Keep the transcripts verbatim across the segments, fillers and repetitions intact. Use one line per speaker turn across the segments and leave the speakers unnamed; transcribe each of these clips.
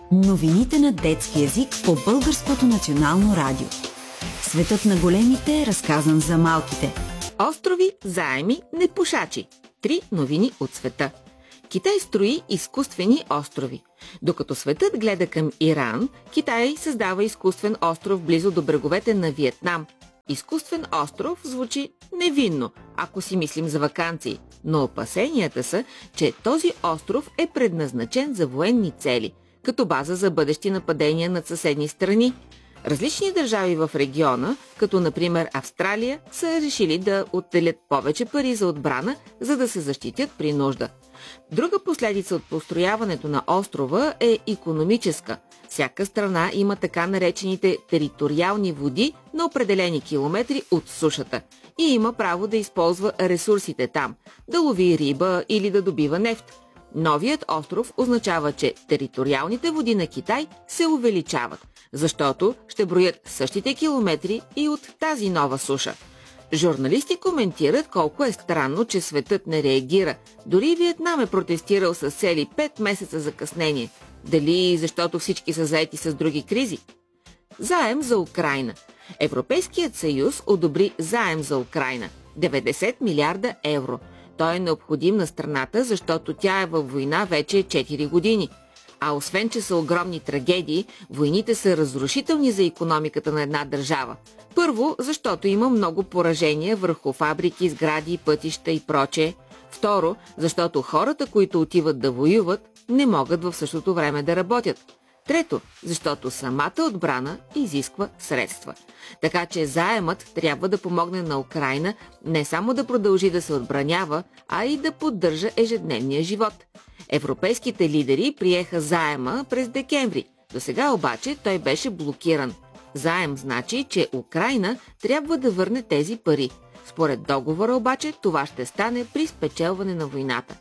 Новините на детски език по Българското национално радио. Светът на големите е разказан за малките.
Острови, заеми, непушачи. Три новини от света. Китай строи изкуствени острови. Докато светът гледа към Иран, Китай създава изкуствен остров близо до бреговете на Виетнам. Изкуствен остров звучи невинно, ако си мислим за ваканции, но опасенията са, че този остров е предназначен за военни цели, като база за бъдещи нападения над съседни страни. Различни държави в региона, като например Австралия, са решили да отделят повече пари за отбрана, за да се защитят при нужда. Друга последица от построяването на острова е икономическа. Всяка страна има така наречените териториални води на определени километри от сушата и има право да използва ресурсите там, да лови риба или да добива нефт. Новият остров означава, че териториалните води на Китай се увеличават, защото ще броят същите километри и от тази нова суша. Журналисти коментират колко е странно, че светът не реагира. Дори Виетнам е протестирал с цели пет месеца закъснение. Дали защото всички са заети с други кризи? Заем за Украйна. Европейският съюз одобри заем за Украйна – деветдесет милиарда евро. Той е необходим на страната, защото тя е във война вече четири години. А освен, че са огромни трагедии, войните са разрушителни за икономиката на една държава. Първо, защото има много поражения върху фабрики, сгради, пътища и прочее. Второ, защото хората, които отиват да воюват, не могат в същото време да работят. Трето, защото самата отбрана изисква средства. Така че заемът трябва да помогне на Украйна не само да продължи да се отбранява, а и да поддържа ежедневния живот. Европейските лидери приеха заема през декември. Досега обаче той беше блокиран. Заем значи, че Украйна трябва да върне тези пари. Според договора обаче това ще стане при спечелване на войната.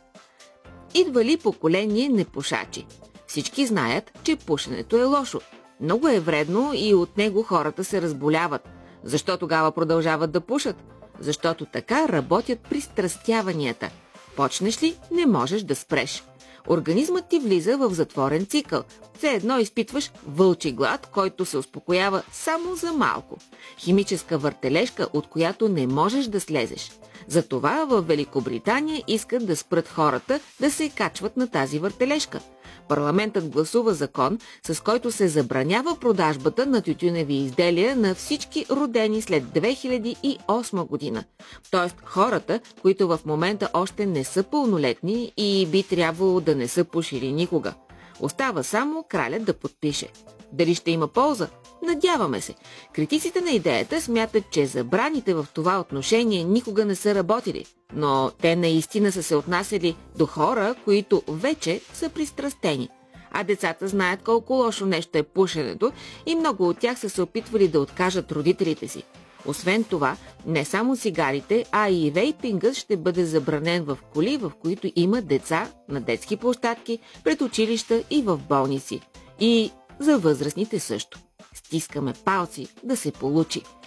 Идва ли поколение непушачи? Всички знаят, че пушенето е лошо. Много е вредно и от него хората се разболяват. Защо тогава продължават да пушат? Защото така работят пристрастяванията. Почнеш ли, не можеш да спреш. Организмът ти влиза в затворен цикъл. Все едно изпитваш вълчи глад, който се успокоява само за малко. Химическа въртележка, от която не можеш да слезеш. Затова в Великобритания искат да спрат хората да се качват на тази въртележка. Парламентът гласува закон, с който се забранява продажбата на тютюневи изделия на всички родени след две хиляди и осма година. Тоест хората, които в момента още не са пълнолетни и би трябвало да не са пушили никога. Остава само кралят да подпише. Дали ще има полза? Надяваме се. Критиците на идеята смятат, че забраните в това отношение никога не са работили, но те наистина са се отнасяли до хора, които вече са пристрастени. А децата знаят колко лошо нещо е пушенето и много от тях са се опитвали да откажат родителите си. Освен това, не само цигарите, а и вейпингът ще бъде забранен в коли, в които има деца, на детски площадки, пред училища и в болници. И за възрастните също. Стискаме палци да се получи.